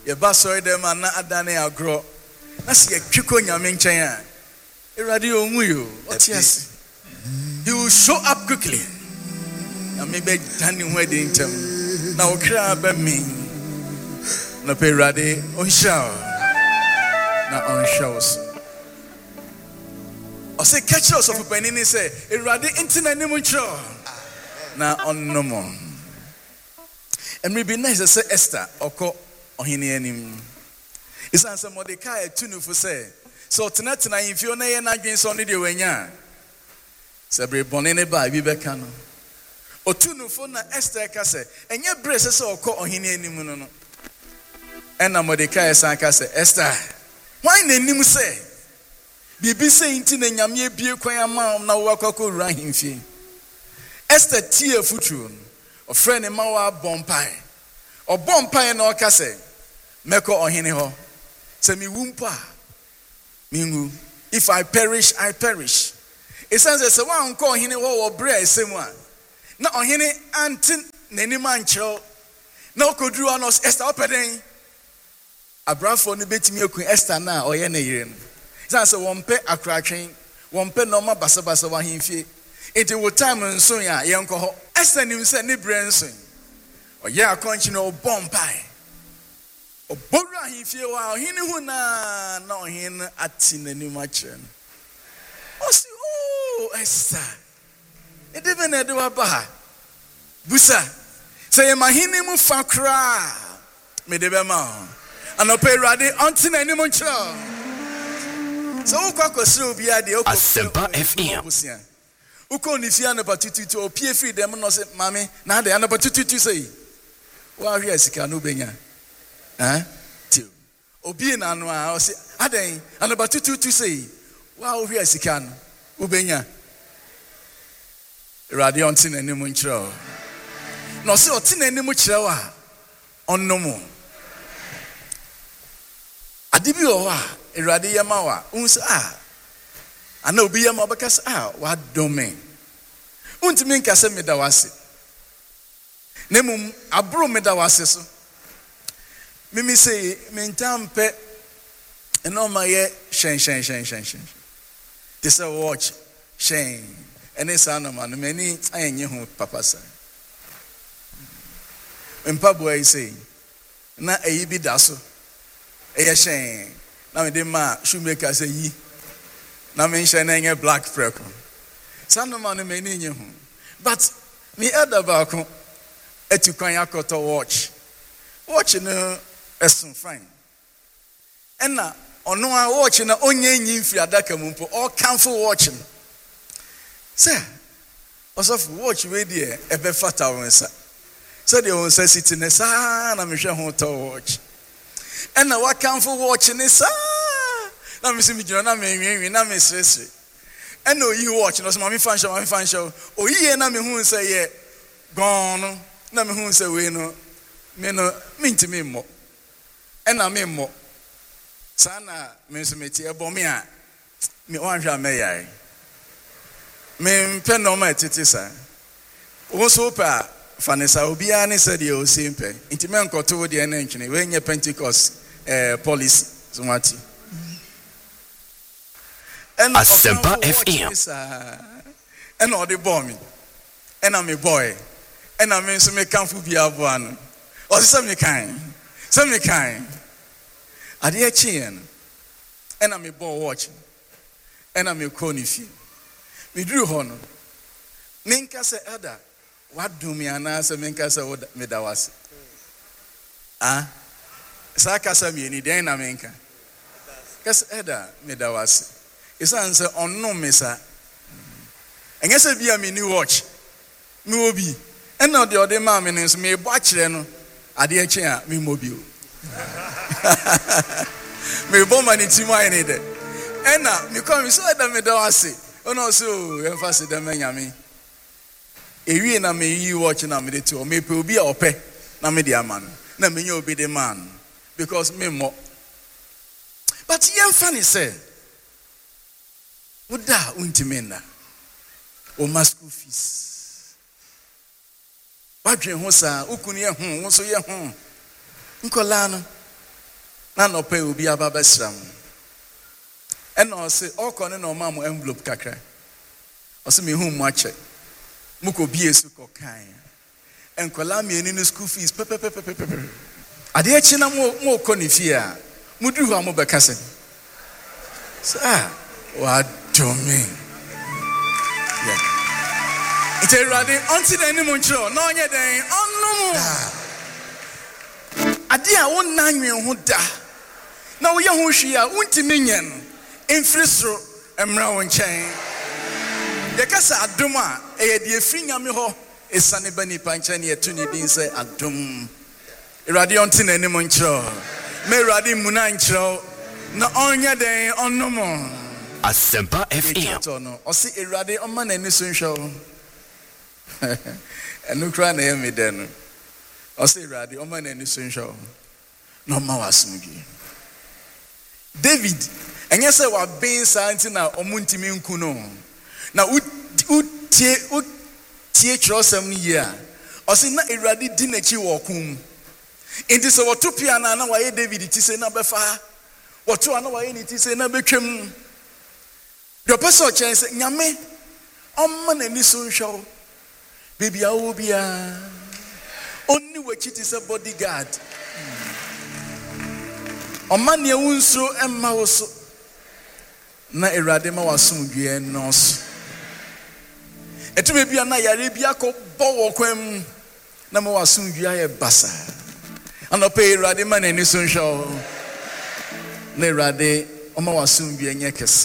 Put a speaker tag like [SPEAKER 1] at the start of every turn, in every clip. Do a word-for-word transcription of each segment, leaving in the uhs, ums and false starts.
[SPEAKER 1] Ye ba sorry dem na adane agro. Na se ye twiko nyame nchen a. Erade onwu yo. What yes. He will show up quickly. Na me be dane ho ade ntem. Na okra ba me. Na pe erade on show. Na on shows. I say catch us of a penny say erade intina nim ncho. Na on no more. And maybe nice to say Esther oko ohini anim. Isan say Mordecai tunu for say so tonight na if you na ye na dwen so no de wanya. Say bre bone ne ba bi be ka no. Otunu for na Esther ka say enye bre say say oko ohini anim no no. And na Mordecai san ka say Esther why na anim say bibi say inti na nyame abie kwan ama na wo akoko wura himfie. Esther tie futu a friend in Mawa Bompai or Bompai no Case Meko or Hiniho. Say me wumpa Mingu. If I perish, I perish. It says as a one call Hiniho or Bray, same one. Not on Hini Antin Nenimancho. No could do on us Esther Opening. A brand for the bit me Esther now or Yenayin. That's a one pet a cracking, one pet no more basabasa one himfie. It will time and soon ya young coho. Esther him said ni branson. Or ya continue no bompie. Or Bora he feel wow, he knew na no hin at in the new match. Oh, see, oh, Esther. It even a do a bah. Busa. Say, my hinimu fakra. Medebema. And a pay ready until any much. So, Coco Subia, the
[SPEAKER 2] Asempa F M.
[SPEAKER 1] Uko ni fia na batutu to opie free dem no se mame na de na batutu tu sei wa hwe asika no benya eh ti obi na no a o se aden na batutu tu sei wa hwe asika no ubenya radio onti na nim nkyerɛ no se oti na nim kyerɛ wa onnomo adibi o wa erade yema wa unse ah ana obi yema obekas ah wa dome untimi nkase medawase nemum abro medawase so mimi say mentampe eno maye shen shen shen shen shen this a watch shen ene sana man many ayenye ho papa sa empabo ai say na eyi bi da so eye shen na me de ma shoemaker say yi na mention any black freckle. Some man many new. But me elder balcon etu kwan yakoto watch. Watch no esun fine. And na ono a watch na onye nyi mfiri adaka mu mpo all canful watching. Say also watch we there ebe fata wonsa. So the wonsa sit ne sa na me hwe ho to watch. And na wa canful watch ne sa na me see me jona na me nwi na me sese e na oyi watch no so ma me fan show ma me fan show oyi na me hu say ye gone na me hu say we no me no me ntimi mo e na me mo sana me so me tie ebo me a me wan hwa me yai me mpe no ma tete sa wo so pa fanesa obi a ne say de o simple ntimi enkoto wo de na ntwene we nye Pentecost eh policy so mati
[SPEAKER 2] Asempa F M.
[SPEAKER 1] And all the bombing. And I'm a boy. And I mean, so me come for be a one. Or some kind. Some kind. I dear chin. And I'm a boy watching. And I'm a coney fee. Me drew honor. Minka say, Ada, what do me and answer Minka say, what medawasi? Ah? Sakasa me any day na Minka. Kas Ada medawasi. It's answer on no mesa. And yes, I be a mini watch. No be. And now the other mammy is me watch then. I dear chair, me mobile. Me bomb and it's my need. And now, me come so that me do I say. Oh no, so emphasis the man yami. A year na me you watching na me the two. Me will be a pay. Na me the man. Na me you be the man. Because me more. But young funny say. Uda untimena o masku fees wadwen ho sa ukunu ye ho wo so ye ho nkola no na no pay obi aba besram and no say all corner no mam envelope kakra ose me hu mu ache muko bie su ko kan en kola me ni school fees pe pe pe pe pe ade achi na mo mo ko ni fie a mudu hu amo beka se ah wa do me yeah it's a ready until the any moncho no onye den onum ade a won na nwen ho da na wo ye ho hwe a untimi nyen emfrisro emra won chen ye kasa adom a eye de efri nyame ho esane bani panchen ye tuni din say adom erade until the any moncho me erade muna nchro na onye den onum
[SPEAKER 2] Asempa F M
[SPEAKER 1] o si erade o ma na ni so nhwo enu kra na yemi den o si erade o ma na ni so nhwo no ma wasumgi David enye se wa ben santi na omuntimi nku no na utie utie trosam ni ye a o si na erade di na chi wo kum enti se wotopia na na wa ye David ti se na befa woto ana wa ye ni ti se na betwem the person chance nyame omma na ni so nhwo baby awo bia onni wachiti se bodyguard omma ne wunso emma wo so na erade ma wasomdwe nos etume bia na yare bia ko bowo kwam na ma wasomdwe aye basa anope erade ma na ni so nhwo na erade omma wasomdwe nye kese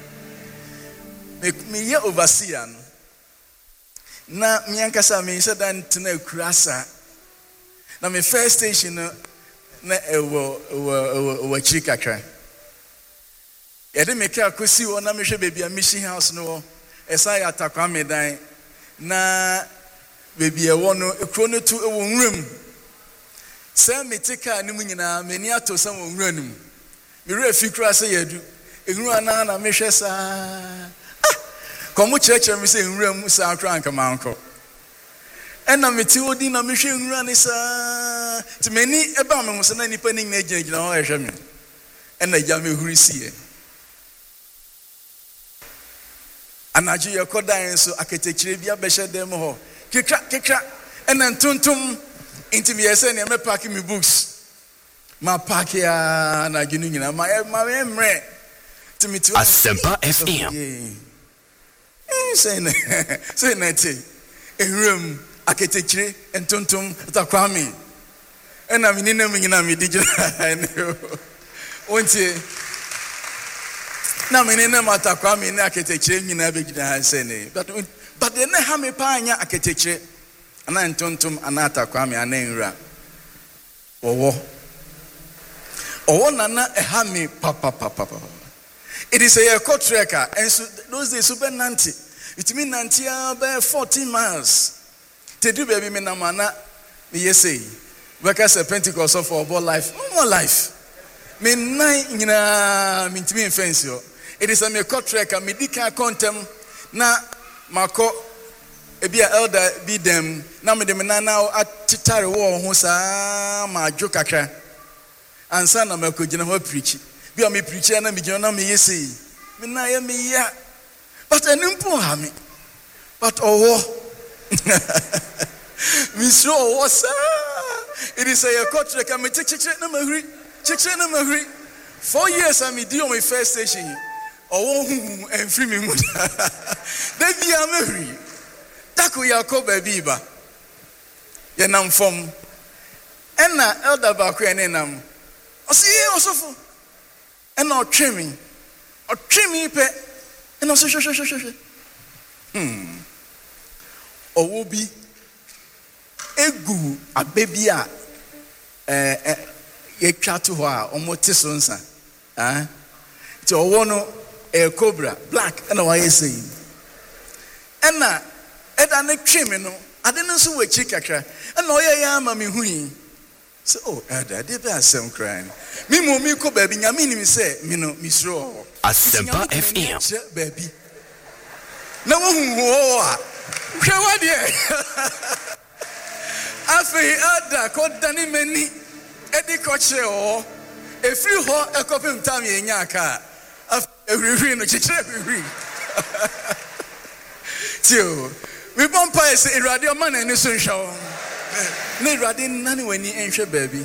[SPEAKER 1] me me ye overseer no na me ankasa me said that na kurasa na me first station na ewo ewo ewo chikakra yede me ka kosi wo na me hwe baby a mission house no esa ya takwa me dan na baby e wo no ekro no tu ewo nwram se me tika ni mu nyina me ni ato sa wo nwram nim me re fi kurasa yedu ehuru ana na me hwe sa Komu church me say nwura sa akra anka manko ena meti odi na me hwe nwura ni sa ti mani eba me ho na nipa ni na gina ho ehwe me ena ja me huri sie anaji yakodan so aketekire bia behye dem ho kekra kekra ena ntontom inti me yese na me pack me books ma pack ya na ginu nyina ma ma emre ti meti
[SPEAKER 2] Asempa F M
[SPEAKER 1] say na say na te ehrum aketekire entontom takwami ena me nina me nyina me digina onti na me nina matakwami na aketekire nyina be gina say ne but but the na ha me pa anya aketekire ana entontom ana takwami ana enra owo owo na na eha me papa papa it is a court tracker and so those days super nanti it mean nanti about fourteen miles to do baby me na mana me yesay workers at Pentecost for about life more life me nine nyina me ntimi fence yo it is a me court tracker me dika contem na mako ebia elder be them na me dem na na atitare wo ho sa ma adwo kakra ansa na mako gina ho preach be am preacher na me gina na me yesi me na ya me ya but enimpo ha me but owo me so owo sa it is a court record me chichi na mahuri chichi na mahuri four years am di on my first station owo hu enfri me mu da bia mahuri tako yakob biba ye nam fom ena elder ba ko ene nam osi osofo ena otwemi otwemi pe ena so so so so hmm owo bi egu abebi a eh eh ye twa to ho a omote so nsa ah ti owo no e cobra black ena wa ye sei ena eda ne twemi no ade no so wachi kakra ena oye ya ama me hui so oh eda de be asem kran mi mo mi ko baby nyame ni mi se mi no mi sro
[SPEAKER 2] Asempa F M
[SPEAKER 1] baby na wo hu ho a hwe wa de afi ada ko dani mani edi ko che o Efiri ho ekopim tam ye nya aka. Ehwihwi no chichire ehwihwi. Tio. We bon pa ese Awurade o ma na ni so nhwa. Na Awurade nane wani enhwe baabi.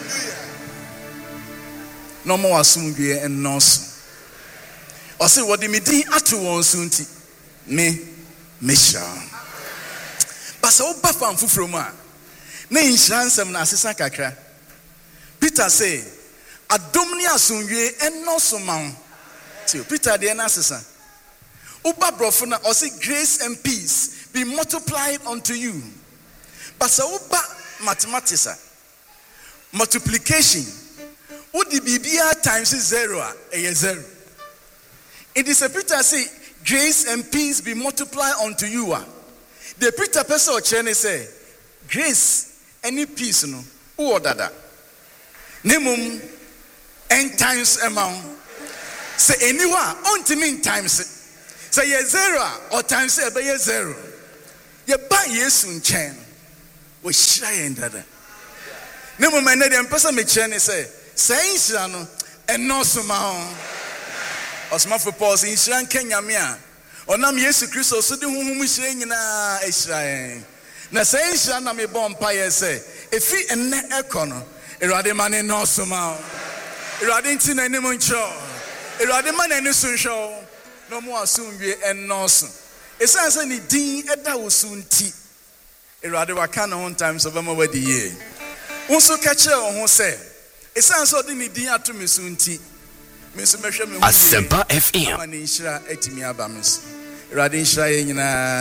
[SPEAKER 1] No mo asumdwe ennos. Ose wodi me din ato won so nti me mesha. Basa wo ba fam fufuro mu a na nhira nsem na asesa kakra. Peter say adom ni asumdwe ennos man. Tio Peter de na asesa. Uba brofo na ose grace and peace be multiplied unto you. Basa uba mathematics multiplication would the B B R times zero a zero. It is a Peter say grace and peace be multiplied unto you. The Peter person or Cheney say grace any peace no who dada. Nemum n times amount. Say anyone on to mean times. Say ye zero or times say be ye zero. Ye buy yesu nchen. We share in dada. Nemum ene dem person me Cheney say say inshira no eno so ma ho. Osma for Paul in Shiran Kenya mea. Onam Yesu Christo so de huhum hire nyina ehira. Na say inshira na me bon pa ye say efi enne ekọ no Awurade ma ne no so ma. Awurade nti na nim ncho. Awurade ma na ne so nhwo. No mo asumwie enno so. Esan say ni din eda wo so nti. Awurade waka na on times of ma wadi ye. Unso ka kire wo ho say esan so de ni din ato me so nti.
[SPEAKER 2] Asempa F M.
[SPEAKER 1] Manisha etimi aba mes. Awurade nhira ye nyina.